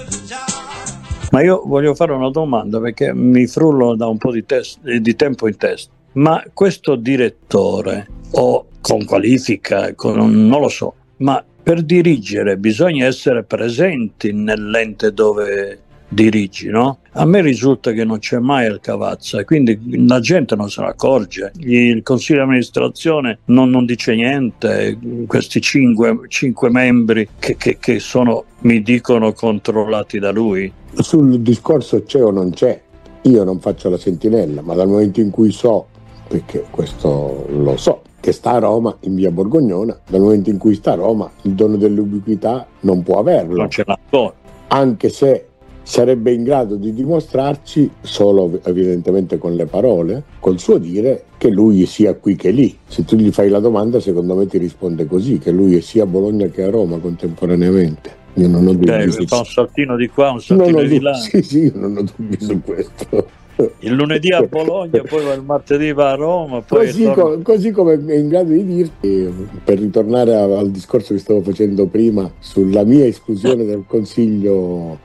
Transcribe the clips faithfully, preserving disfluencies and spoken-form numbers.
Ma io voglio fare una domanda perché mi frullo da un po' di, test- di tempo in testa. Ma questo direttore, o con qualifica, con, non lo so, ma per dirigere bisogna essere presenti nell'ente dove dirigi, no? A me risulta che non c'è mai il Cavazza e quindi la gente non se ne accorge. Il consiglio di amministrazione non, non dice niente, questi cinque, cinque membri che, che, che sono, mi dicono, controllati da lui. Sul discorso c'è o non c'è, io non faccio la sentinella, ma dal momento in cui so, perché questo lo so, che sta a Roma in via Borgognona, dal momento in cui sta a Roma il dono dell'ubiquità non può averlo. Non ce l'ha ancora. Anche se sarebbe in grado di dimostrarci, solo evidentemente con le parole, col suo dire, che lui sia qui che lì. Se tu gli fai la domanda, secondo me ti risponde così, che lui è sia a Bologna che a Roma contemporaneamente. Io non ho dubbi. Okay, su... fa un saltino di qua, un saltino di là. Sì, sì, non ho dubbi su questo. Il lunedì a Bologna, poi il martedì va a Roma. Poi così, torna... co- così come è in grado di dirti, per ritornare a, al discorso che stavo facendo prima sulla mia esclusione dal consiglio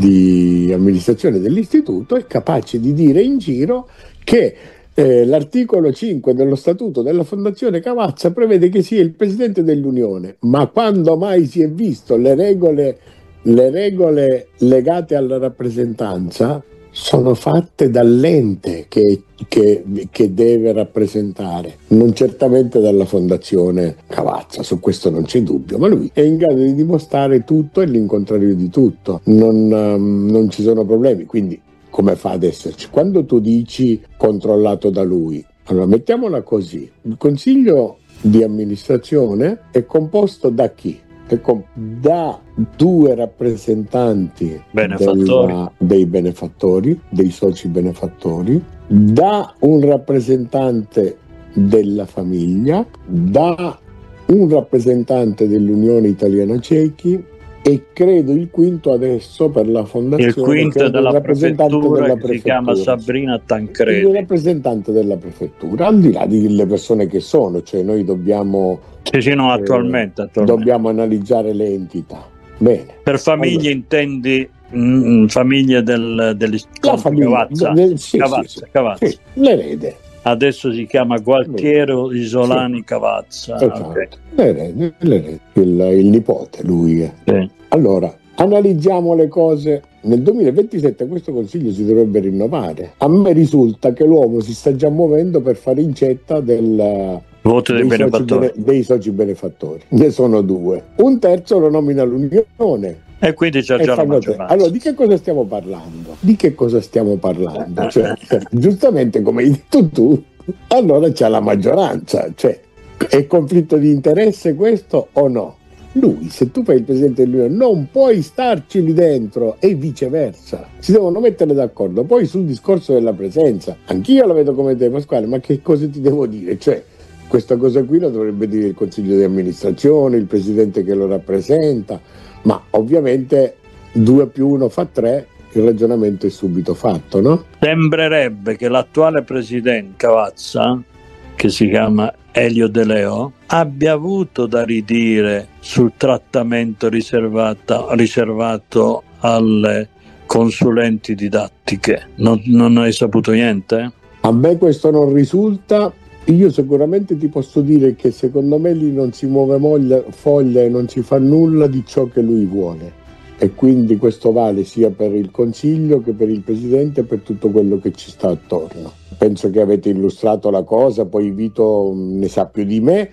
di amministrazione dell'istituto, è capace di dire in giro che eh, l'articolo cinque dello statuto della Fondazione Cavazza prevede che sia il presidente dell'Unione, ma quando mai si è visto le regole, le regole legate alla rappresentanza sono fatte dall'ente che, che, che deve rappresentare, non certamente dalla Fondazione Cavazza, su questo non c'è dubbio, ma lui è in grado di dimostrare tutto e l'incontrario di tutto, non, um, non ci sono problemi, quindi come fa ad esserci? Quando tu dici controllato da lui, allora mettiamola così, il consiglio di amministrazione è composto da chi? È com- da due rappresentanti della, dei benefattori, dei soci benefattori, da un rappresentante della famiglia, da un rappresentante dell'Unione Italiana Cechi e credo il quinto adesso per la fondazione, il quinto della prefettura, della prefettura, che si chiama Sabrina Tancredi, il rappresentante della prefettura, al di là delle persone che sono, cioè noi dobbiamo sì, sì, no, attualmente, eh, attualmente dobbiamo analizzare le entità. Bene. Per famiglie allora, intendi mh, famiglie del, dell'istituto Cavazza, del, sì, Cavazza, sì, sì, Cavazza. Sì, l'erede. Adesso si chiama Gualtiero Isolani sì. Cavazza. Esatto. Okay. L'erede, l'erede. Il, il nipote, lui è. Sì. Allora, analizziamo le cose. Nel duemilaventisette questo consiglio si dovrebbe rinnovare. A me risulta che l'uomo si sta già muovendo per fare incetta del voto dei, dei, soci bene, dei soci benefattori. Ne sono due. Un terzo lo nomina l'Unione. E quindi c'è già la maggioranza. Allora, di che cosa stiamo parlando? Di che cosa stiamo parlando? Cioè, giustamente come hai detto tu, allora c'è la maggioranza. Cioè, è conflitto di interesse questo o no? Lui, se tu fai il presidente dell'Unione, non puoi starci lì dentro e viceversa. Si devono mettere d'accordo. Poi sul discorso della presenza, anch'io la vedo come te, Pasquale, ma che cosa ti devo dire? Cioè, questa cosa qui la dovrebbe dire il consiglio di amministrazione, il presidente che lo rappresenta, ma ovviamente due più uno fa tre, il ragionamento è subito fatto, no? Sembrerebbe che l'attuale presidente Cavazza, che si chiama Elio De Leo, abbia avuto da ridire sul trattamento riservato, riservato alle consulenti didattiche. Non, non hai saputo niente? A me questo non risulta. Io sicuramente ti posso dire che secondo me lì non si muove moglia, foglia e non si fa nulla di ciò che lui vuole, e quindi questo vale sia per il Consiglio che per il Presidente e per tutto quello che ci sta attorno. Penso che avete illustrato la cosa, poi Vito ne sa più di me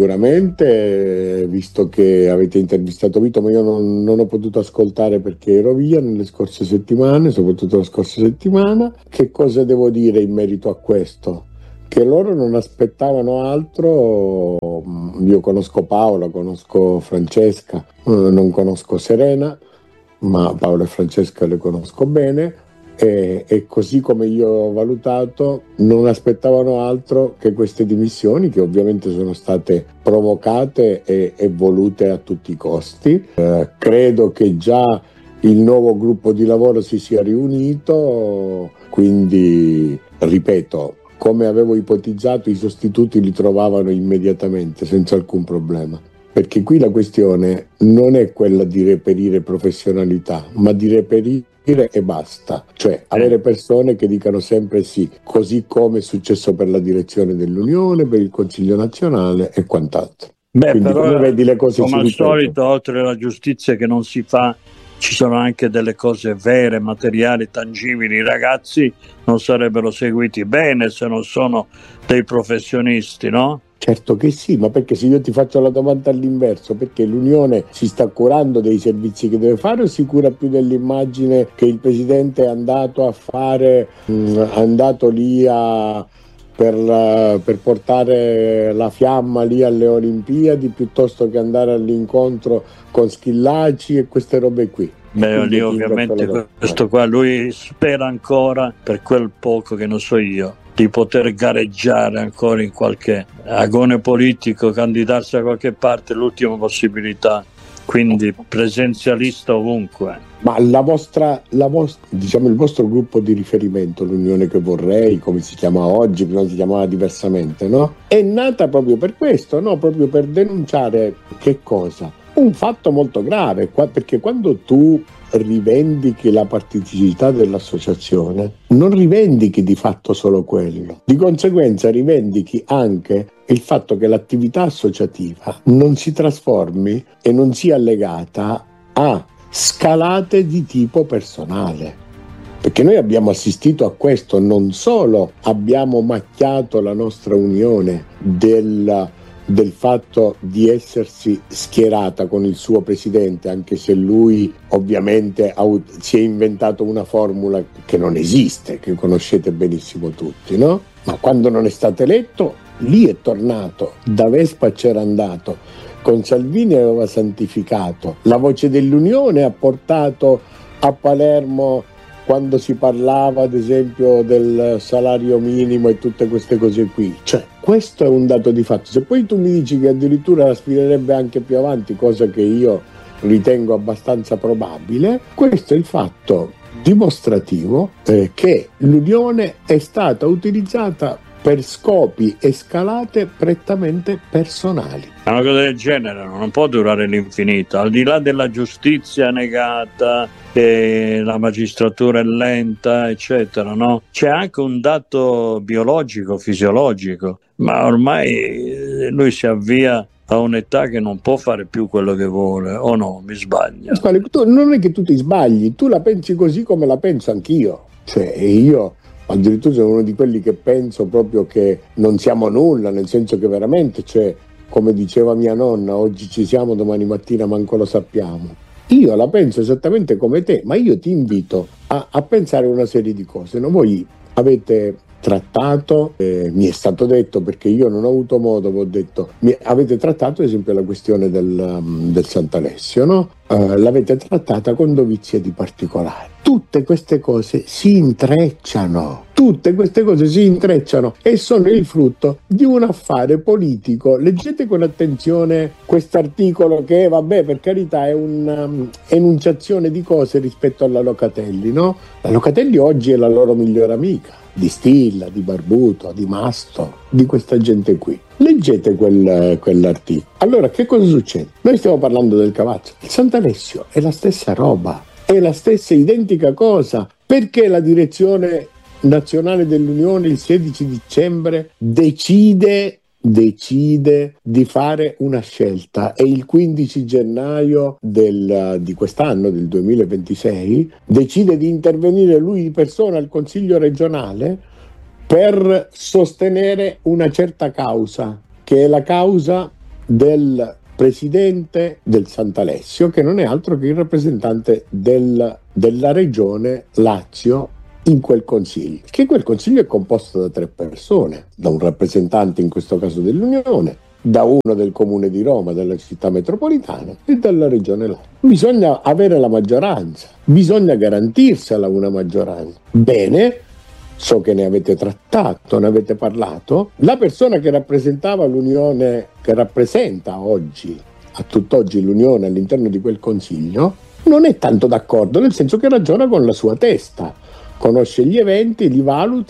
sicuramente, visto che avete intervistato Vito, ma io non, non ho potuto ascoltare perché ero via nelle scorse settimane, soprattutto la scorsa settimana. Che cosa devo dire in merito a questo? Che loro non aspettavano altro. Io conosco Paola, conosco Francesca, non conosco Serena, ma Paola e Francesca le conosco bene, e, e così come io ho valutato non aspettavano altro che queste dimissioni, che ovviamente sono state provocate e, e volute a tutti i costi. Eh, credo che già il nuovo gruppo di lavoro si sia riunito, quindi ripeto, come avevo ipotizzato, i sostituti li trovavano immediatamente, senza alcun problema. perché qui la questione non è quella di reperire professionalità, ma di reperire e basta, cioè avere persone che dicano sempre sì, così come è successo per la direzione dell'Unione, per il Consiglio nazionale e quant'altro. Beh, Quindi però, come vedi le cose come si al ripetono. solito, oltre alla giustizia che non si fa, ci sono anche delle cose vere, materiali, tangibili. I ragazzi non sarebbero seguiti bene se non sono dei professionisti, no? Certo che sì, ma perché se io ti faccio la domanda all'inverso, perché l'Unione si sta curando dei servizi che deve fare o si cura più dell'immagine che il Presidente è andato a fare, mh, è andato lì a, per, uh, per portare la fiamma lì alle Olimpiadi piuttosto che andare all'incontro con Schillaci e queste robe qui? Beh, lì ovviamente questo qua lui spera ancora, per quel poco che non so io, di poter gareggiare ancora in qualche agone politico, candidarsi a qualche parte, l'ultima possibilità, quindi presenzialista ovunque. Ma la vostra, la vostra, diciamo il vostro gruppo di riferimento, l'Unione che vorrei, come si chiama oggi, prima si chiamava diversamente, no? È nata proprio per questo, no? Proprio per denunciare che cosa? Un fatto molto grave, perché quando tu rivendichi la partiticità dell'associazione, non rivendichi di fatto solo quello. Di conseguenza rivendichi anche il fatto che l'attività associativa non si trasformi e non sia legata a scalate di tipo personale. Perché noi abbiamo assistito a questo, non solo abbiamo macchiato la nostra unione del del fatto di essersi schierata con il suo presidente, anche se lui ovviamente ha, si è inventato una formula che non esiste, che conoscete benissimo tutti, no? Ma quando non è stato eletto, lì è tornato, da Vespa c'era andato, con Salvini aveva santificato, la voce dell'Unione ha portato a Palermo quando si parlava ad esempio del salario minimo e tutte queste cose qui, cioè questo è un dato di fatto. Se poi tu mi dici che addirittura la aspirerebbe anche più avanti, cosa che io ritengo abbastanza probabile, questo è il fatto dimostrativo eh, che l'Unione è stata utilizzata per scopi e scalate prettamente personali. Una cosa del genere non può durare l'infinito, al di là della giustizia negata, che la magistratura è lenta, eccetera, no? C'è anche un dato biologico, fisiologico, ma ormai lui si avvia a un'età che non può fare più quello che vuole, o no? Mi sbaglio? Tu, non è che tu ti sbagli, tu la pensi così come la penso anch'io, cioè io addirittura sono uno di quelli che penso proprio che non siamo nulla, nel senso che veramente, cioè, come diceva mia nonna, oggi ci siamo, domani mattina manco lo sappiamo. Io la penso esattamente come te, ma io ti invito a, a pensare una serie di cose. No? Voi avete trattato, eh, mi è stato detto, perché io non ho avuto modo, vi ho detto, mi, avete trattato ad esempio la questione del, um, del Sant'Alessio, no? Uh, l'avete trattata con dovizia di particolari. Tutte queste cose si intrecciano, tutte queste cose si intrecciano e sono il frutto di un affare politico. Leggete con attenzione quest'articolo che, vabbè, per carità è un'enunciazione di cose rispetto alla Locatelli, no? La Locatelli oggi è la loro migliore amica, di Stilla, di Barbuto, di Masto, di questa gente qui. Leggete quel, quell'articolo. Allora, che cosa succede? Noi stiamo parlando del Cavazzo. Il Sant'Alessio è la stessa roba, è la stessa identica cosa. Perché la direzione nazionale dell'Unione il sedici dicembre decide decide di fare una scelta e il quindici gennaio del, di quest'anno, del duemilaventisei, decide di intervenire lui di persona al Consiglio regionale per sostenere una certa causa, che è la causa del presidente del Sant'Alessio, che non è altro che il rappresentante del, della regione Lazio in quel consiglio, che quel consiglio è composto da tre persone, da un rappresentante in questo caso dell'Unione, da uno del Comune di Roma, della città metropolitana e dalla regione Lazio. Bisogna avere la maggioranza, bisogna garantirsela una maggioranza. Bene, so che ne avete trattato, ne avete parlato. La persona che rappresentava l'Unione, che rappresenta oggi, a tutt'oggi l'Unione all'interno di quel consiglio, non è tanto d'accordo, nel senso che ragiona con la sua testa, conosce gli eventi, li valuta,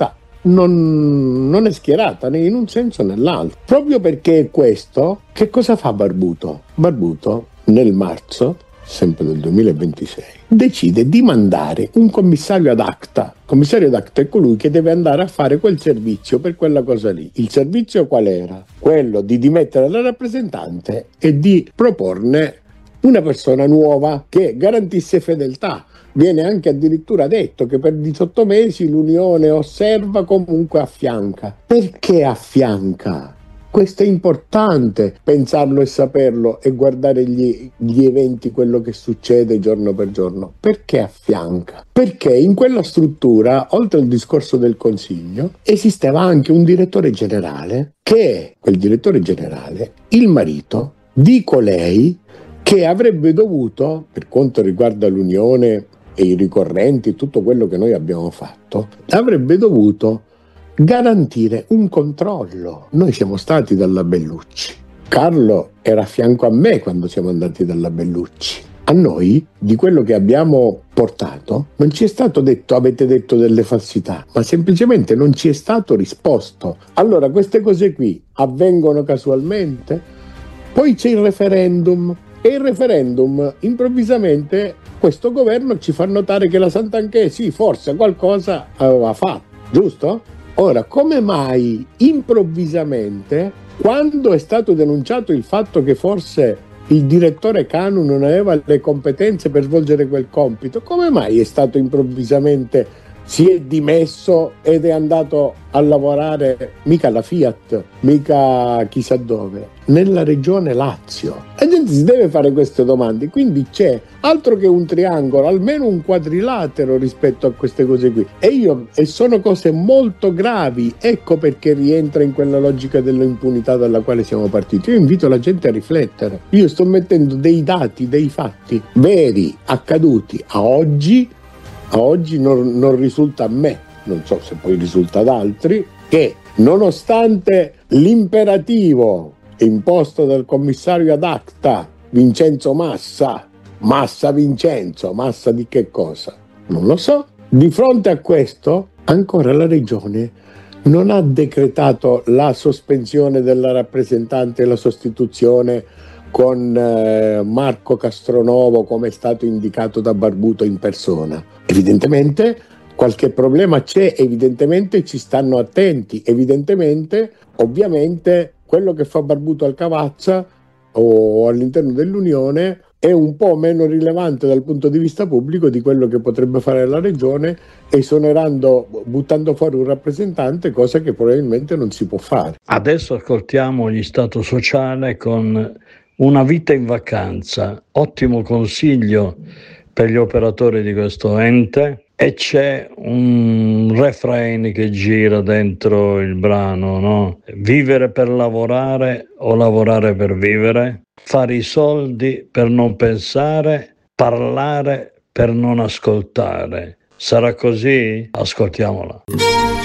non, non è schierata né in un senso né nell'altro. Proprio perché è questo, che cosa fa Barbuto? Barbuto nel marzo, sempre del duemilaventisei, decide di mandare un commissario ad acta. Il commissario ad acta è colui che deve andare a fare quel servizio per quella cosa lì. Il servizio qual era? Quello di dimettere la rappresentante e di proporne una persona nuova che garantisse fedeltà. Viene anche addirittura detto che per diciotto mesi l'Unione osserva, comunque affianca. Perché affianca? Questo è importante, pensarlo e saperlo e guardare gli, gli eventi, quello che succede giorno per giorno. Perché affianca? Perché in quella struttura, oltre al discorso del Consiglio, esisteva anche un direttore generale che è quel direttore generale, il marito di colei che avrebbe dovuto, per quanto riguarda l'Unione e i ricorrenti, tutto quello che noi abbiamo fatto, avrebbe dovuto garantire un controllo. Noi siamo stati dalla Bellucci. Carlo era a fianco a me quando siamo andati dalla Bellucci. A noi, di quello che abbiamo portato, non ci è stato detto avete detto delle falsità, ma semplicemente non ci è stato risposto. Allora queste cose qui avvengono casualmente? Poi c'è il referendum. E il referendum, improvvisamente, questo governo ci fa notare che la Santanchè, sì, forse qualcosa aveva fatto, giusto? Ora, come mai improvvisamente, quando è stato denunciato il fatto che forse il direttore Canu non aveva le competenze per svolgere quel compito, come mai è stato improvvisamente, si è dimesso ed è andato a lavorare mica alla Fiat, mica chissà dove, nella regione Lazio? La gente si deve fare queste domande, quindi c'è altro che un triangolo, almeno un quadrilatero rispetto a queste cose qui. E io, e sono cose molto gravi, ecco perché rientra in quella logica dell'impunità dalla quale siamo partiti. Io invito la gente a riflettere. Io sto mettendo dei dati, dei fatti veri, accaduti a oggi. A oggi non, non risulta a me, non so se poi risulta ad altri, che nonostante l'imperativo imposto dal commissario ad acta Vincenzo Massa, Massa Vincenzo, Massa di che cosa? Non lo so. Di fronte a questo, ancora la Regione non ha decretato la sospensione della rappresentante e la sostituzione con eh, Marco Castronovo, come è stato indicato da Barbuto in persona. Evidentemente qualche problema c'è, evidentemente ci stanno attenti, evidentemente, ovviamente, quello che fa Barbuto al Cavazza o all'interno dell'Unione è un po' meno rilevante dal punto di vista pubblico di quello che potrebbe fare la Regione, esonerando, buttando fuori un rappresentante, cosa che probabilmente non si può fare. Adesso ascoltiamo gli Stato Sociale con Una vita in vacanza, ottimo consiglio per gli operatori di questo ente, e c'è un refrain che gira dentro il brano, no? Vivere per lavorare o lavorare per vivere, fare i soldi per non pensare, parlare per non ascoltare. Sarà così? Ascoltiamola.